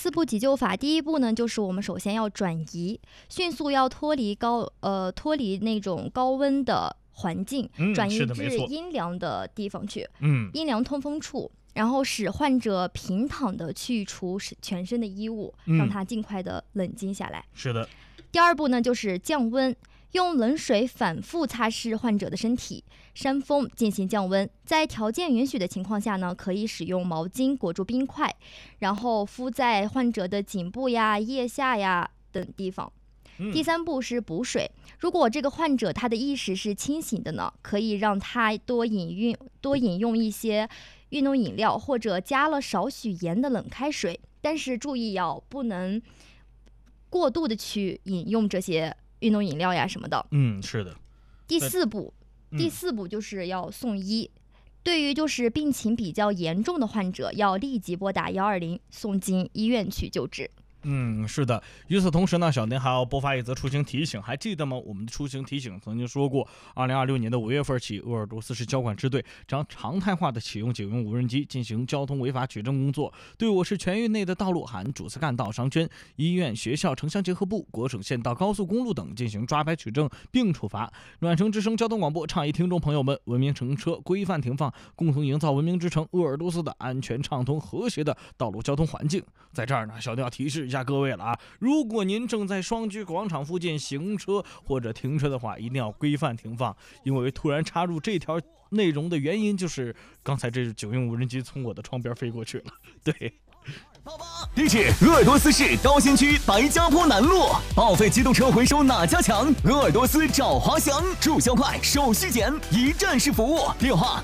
4步急救法，第一步呢，就是我们首先要转移，迅速要脱离那种高温的环境，转移至阴凉的地方去，阴凉通风处，然后使患者平躺的去除全身的衣物，让他尽快的冷静下来。 是的。 第二步呢，就是降温。用冷水反复擦拭患者的身体，扇风进行降温。在条件允许的情况下呢，可以使用毛巾裹住冰块，然后敷在患者的颈部呀、腋下呀等地方。第3步是补水。如果这个患者他的意识是清醒的呢，可以让他多饮用一些运动饮料，或者加了少许盐的冷开水。但是注意不能过度的去饮用这些运动饮料呀什么的。 是的。 第4步就是要送医。对于就是病情比较严重的患者，要立即拨打120送进医院去救治。 是的。与此同时呢，小丁还要播发一则出行提醒，还记得吗？我们的出行提醒曾经说过，2026年的5月份起，鄂尔多斯市交管支队将常态化的启用警用无人机进行交通违法取证工作。对我市全域内的道路含主次干道、商圈、医院、学校、城乡结合部、国省县道、高速公路等进行抓拍取证并处罚。暖城之声交通广播倡议听众朋友们文明乘车、规范停放，共同营造文明之城鄂尔多斯的安全畅通和谐的道路交通环境。在这儿呢，小丁要提示一下各位了啊！如果您正在双居广场附近行车或者停车的话，一定要规范停放。因为突然插入这条内容的原因，就是刚才这警用无人机从我的窗边飞过去了。对。 地址：鄂尔多斯市高新区白家坡南路。报废机动车回收哪家强？鄂尔多斯找华翔。注销快，手续简，一站式服务。电话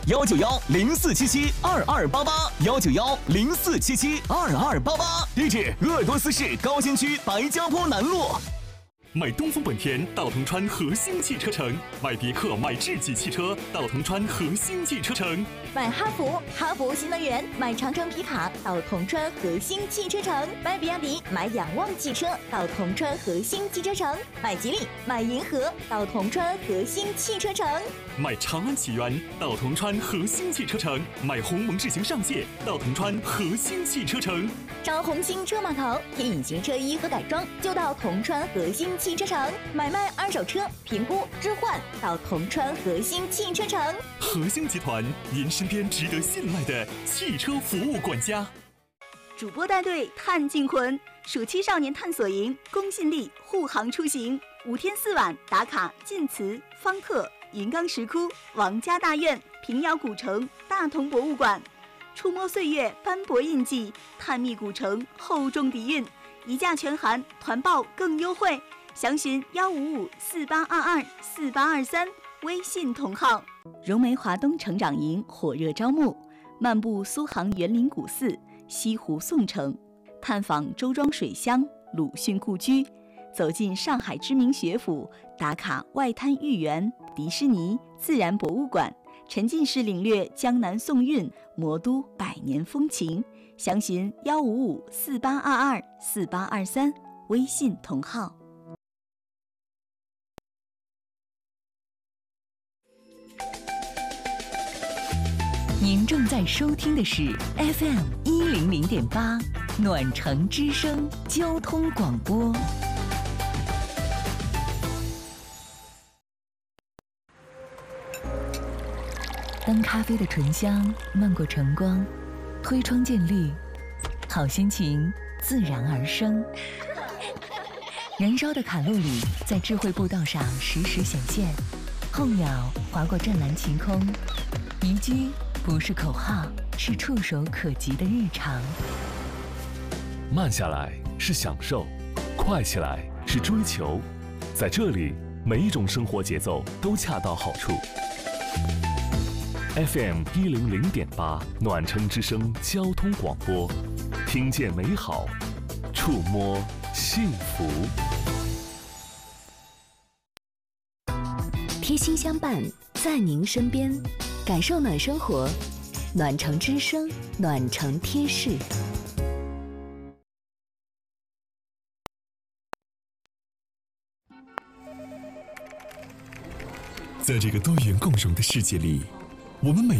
：191-0477-2288，191-0477-2288。地址：鄂尔多斯市高新区白家坡南路。 买东风本田到铜川和兴汽车城，买别克、买智己汽车到铜川和兴汽车城， 买哈弗新能源，买长城皮卡到铜川和兴汽车城，买比亚迪、买仰望汽车到铜川和兴汽车城，买吉利、买银河到铜川和兴汽车城， 买长安启源到铜川和兴汽车城，买鸿蒙智行上线到铜川和兴汽车城。 找红星车码头添隐形车衣和改装，就到铜川和兴汽车城。买卖二手车评估置换到铜川和兴汽车城。 和兴集团，您身边值得信赖的汽车服务管家。 主播带队探尽魂，暑期少年探索营，公信力护航出行，5天4晚打卡晋祠、方特、云冈石窟、王家大院、平遥古城、大同博物馆，触摸岁月斑驳印记，探秘古城厚重底蕴，一价全含，团报更优惠，详询155-4822-4823，微信同号。融媒华东成长营火热招募，漫步苏杭园林古寺、西湖宋城，探访周庄水乡、鲁迅故居，走进上海知名学府，打卡外滩豫园、迪士尼、自然博物馆，沉浸式领略江南宋韵、魔都百年风情。详询155-4822-4823，微信同号。 您正在收听的是 FM100.8暖城之声交通广播。当咖啡的醇香漫过晨光，推窗见绿，好心情自然而生。燃烧的卡路里在智慧步道上实时显现，候鸟划过湛蓝晴空，宜居不是口号，是触手可及的日常。 慢下来是享受，快起来是追求，在这里，每一种生活节奏都恰到好处。FM100.8暖城之声交通广播，听见美好，触摸幸福。 贴心相伴，在您身边，感受暖生活，暖城之声，暖城贴士。 在这个多元共融的世界里，我们每